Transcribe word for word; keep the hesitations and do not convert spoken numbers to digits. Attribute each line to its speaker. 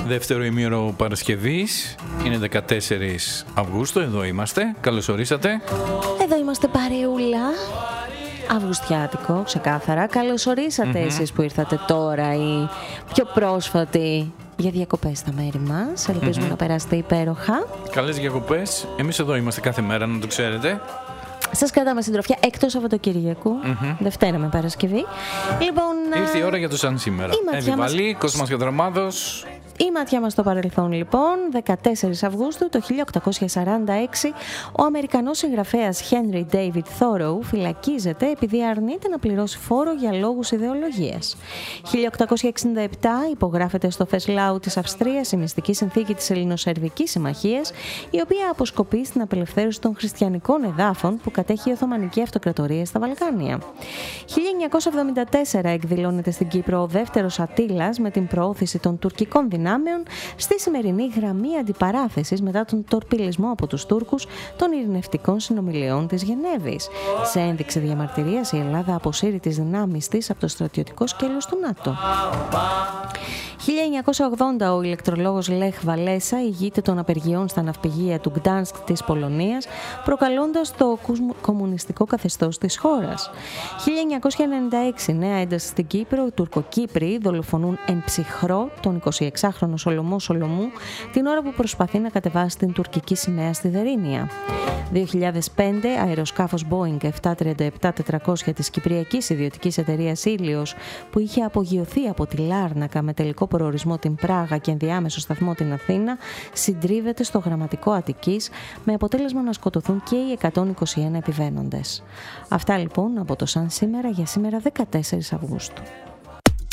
Speaker 1: Δεύτερο ημίωρο Παρασκευής, είναι δεκατέσσερις Αυγούστου, εδώ είμαστε, καλώς ορίσατε.
Speaker 2: Εδώ είμαστε παρεούλα, αυγουστιάτικο ξεκάθαρα. Καλώς ορίσατε mm-hmm. εσείς που ήρθατε τώρα ή πιο πρόσφατοι για διακοπές στα μέρη μας. Ελπίζουμε mm-hmm. να περάσετε υπέροχα.
Speaker 1: Καλές διακοπές, εμείς εδώ είμαστε κάθε μέρα, να το ξέρετε.
Speaker 2: Σας κρατάμε συντροφιά εκτός Σαββατοκύριακου, mm-hmm. Δευτέρα με Παρασκευή. Λοιπόν,
Speaker 1: ήρθε η ώρα για το σαν σήμερα. Εύη Κόσμος Γιατρομάδος.
Speaker 2: Η ματιά μας στο παρελθόν λοιπόν, δεκατέσσερις Αυγούστου το χίλια οκτακόσια σαράντα έξι, ο Αμερικανός συγγραφέας Henry David Thoreau φυλακίζεται επειδή αρνείται να πληρώσει φόρο για λόγους ιδεολογίας. χίλια οκτακόσια εξήντα επτά υπογράφεται στο Φεσλάου της Αυστρίας η μυστική συνθήκη της Ελληνοσερβικής Συμμαχίας, η οποία αποσκοπεί στην απελευθέρωση των χριστιανικών εδάφων που κατέχει η Οθωμανική Αυτοκρατορία στα Βαλκάνια. χίλια εννιακόσια εβδομήντα τέσσερα εκδηλώνεται στην Κύπρο ο δεύτερος Αττήλας με την προώθηση των τουρκικών δυνάμεων στη σημερινή γραμμή αντιπαράθεσης μετά τον τορπιλισμό από τους Τούρκους των ειρηνευτικών συνομιλιών της Γενέβης. Σε ένδειξη διαμαρτυρίας η Ελλάδα αποσύρει τις δυνάμεις της από το στρατιωτικό σκέλος του ΝΑΤΟ. χίλια εννιακόσια ογδόντα ο ηλεκτρολόγος Λεχ Βαλέσα ηγείται των απεργιών στα ναυπηγεία του Γκτάνσκ της Πολωνίας, προκαλώντας το κομμουνιστικό καθεστώς της χώρας. χίλια εννιακόσια ενενήντα έξι νέα ένταση στην Κύπρο, οι Τουρκοκύπροι δολοφονούν εν ψυχρό τον εικοσιεξάχρονο Σολομό Σολομού την ώρα που προσπαθεί να κατεβάσει την τουρκική σημαία στη Δερίνια. δύο χιλιάδες πέντε αεροσκάφος Boeing επτακόσια τριάντα επτά τετρακόσια της κυπριακής ιδιωτικής εταιρείας Ήλιος, που είχε απογειωθεί από τη Λάρνακα με τελικό προορισμό την Πράγα και ενδιάμεσο σταθμό την Αθήνα, συντρίβεται στο γραμματικό Αττικής με αποτέλεσμα να σκοτωθούν και οι εκατόν είκοσι ένα επιβαίνοντες. Αυτά λοιπόν από το σαν σήμερα για σήμερα δεκατέσσερις Αυγούστου.